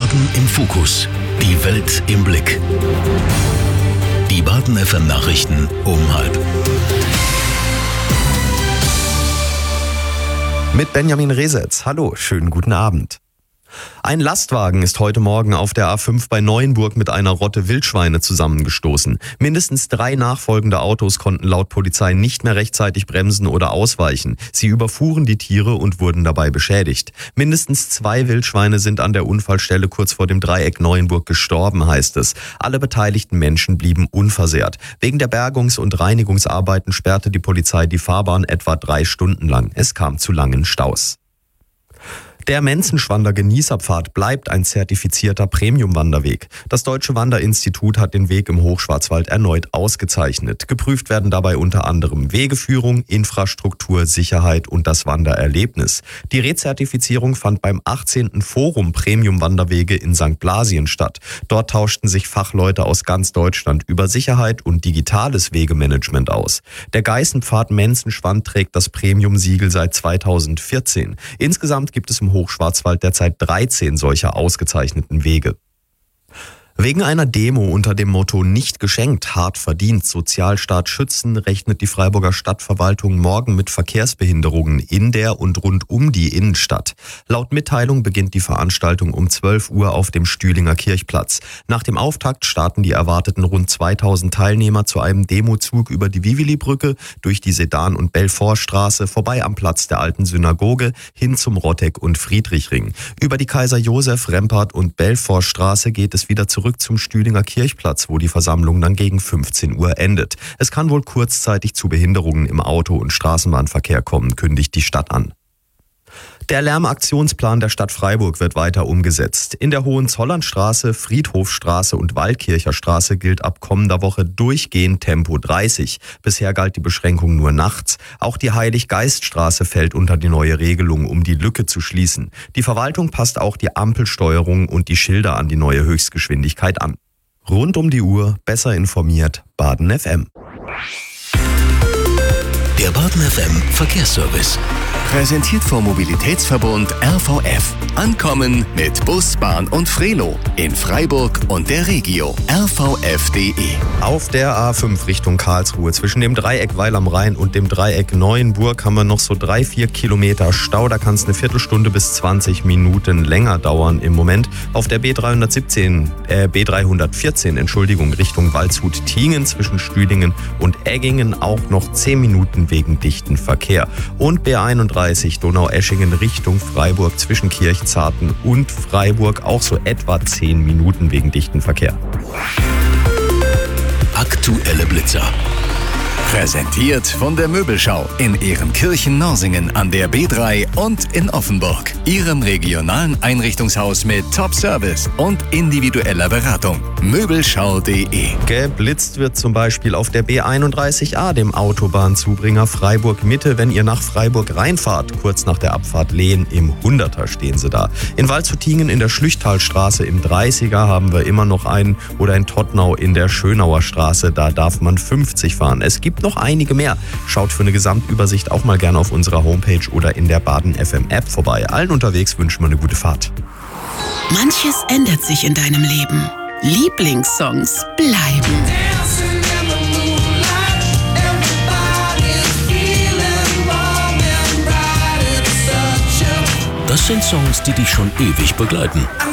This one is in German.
Baden im Fokus. Die Welt im Blick. Die Baden FM Nachrichten um 12:30. Mit Benjamin Resetz. Hallo, schönen guten Abend. Ein Lastwagen ist heute Morgen auf der A5 bei Neuenburg mit einer Rotte Wildschweine zusammengestoßen. Mindestens 3 nachfolgende Autos konnten laut Polizei nicht mehr rechtzeitig bremsen oder ausweichen. Sie überfuhren die Tiere und wurden dabei beschädigt. Mindestens 2 Wildschweine sind an der Unfallstelle kurz vor dem Dreieck Neuenburg gestorben, heißt es. Alle beteiligten Menschen blieben unversehrt. Wegen der Bergungs- und Reinigungsarbeiten sperrte die Polizei die Fahrbahn etwa 3 Stunden lang. Es kam zu langen Staus. Der Menzenschwander Genießerpfad bleibt ein zertifizierter Premium-Wanderweg. Das Deutsche Wanderinstitut hat den Weg im Hochschwarzwald erneut ausgezeichnet. Geprüft werden dabei unter anderem Wegeführung, Infrastruktur, Sicherheit und das Wandererlebnis. Die Rezertifizierung fand beim 18. Forum Premium-Wanderwege in St. Blasien statt. Dort tauschten sich Fachleute aus ganz Deutschland über Sicherheit und digitales Wegemanagement aus. Der Geißenpfad Menzenschwand trägt das Premium-Siegel seit 2014. Insgesamt gibt es im Hochschwarzwald derzeit 13 solcher ausgezeichneten Wege. Wegen einer Demo unter dem Motto "Nicht geschenkt, hart verdient, Sozialstaat schützen" rechnet die Freiburger Stadtverwaltung morgen mit Verkehrsbehinderungen in der und rund um die Innenstadt. Laut Mitteilung beginnt die Veranstaltung um 12 Uhr auf dem Stühlinger Kirchplatz. Nach dem Auftakt starten die erwarteten rund 2000 Teilnehmer zu einem Demozug über die Vivili-Brücke, durch die Sedan- und Belfortstraße, vorbei am Platz der alten Synagoge, hin zum Rotteck- und Friedrichring. Über die Kaiser-Josef-, Rempart- und Belfortstraße geht es wieder zurück zum Stühlinger Kirchplatz, wo die Versammlung dann gegen 15 Uhr endet. Es kann wohl kurzzeitig zu Behinderungen im Auto- und Straßenbahnverkehr kommen, kündigt die Stadt an. Der Lärmaktionsplan der Stadt Freiburg wird weiter umgesetzt. In der Hohenzollernstraße, Friedhofstraße und Waldkircher Straße gilt ab kommender Woche durchgehend Tempo 30. Bisher galt die Beschränkung nur nachts. Auch die Heiliggeiststraße fällt unter die neue Regelung, um die Lücke zu schließen. Die Verwaltung passt auch die Ampelsteuerung und die Schilder an die neue Höchstgeschwindigkeit an. Rund um die Uhr, besser informiert, Baden FM. Der Baden FM Verkehrsservice. Präsentiert vom Mobilitätsverbund RVF. Ankommen mit Bus, Bahn und Frelo in Freiburg und der Regio. rvf.de. Auf der A5 Richtung Karlsruhe zwischen dem Dreieck Weil am Rhein und dem Dreieck Neuenburg haben wir noch so 3-4 Kilometer Stau. Da kann es eine Viertelstunde bis 20 Minuten länger dauern im Moment. Auf der B314 Richtung Waldshut-Tiengen zwischen Stühlingen und Eggingen auch noch 10 Minuten wegen dichten Verkehr. Und B31 Donaueschingen Richtung Freiburg zwischen Kirchzarten und Freiburg auch so etwa 10 Minuten wegen dichten Verkehr. Aktuelle Blitzer. Präsentiert von der Möbelschau in Ehrenkirchen-Norsingen an der B3 und in Offenburg. Ihrem regionalen Einrichtungshaus mit Top-Service und individueller Beratung. Möbelschau.de. Geblitzt wird zum Beispiel auf der B31A, dem Autobahnzubringer Freiburg-Mitte, wenn ihr nach Freiburg reinfahrt. Kurz nach der Abfahrt Lehen im 100er stehen sie da. In Waldshut-Tiengen in der Schlüchtalstraße im 30er haben wir immer noch einen, oder in Tottnau in der Schönauer Straße, da darf man 50 fahren. Es gibt noch einige mehr. Schaut für eine Gesamtübersicht auch mal gerne auf unserer Homepage oder in der Baden FM App vorbei. Allen unterwegs wünschen wir eine gute Fahrt. Manches ändert sich in deinem Leben. Lieblingssongs bleiben. Das sind Songs, die dich schon ewig begleiten.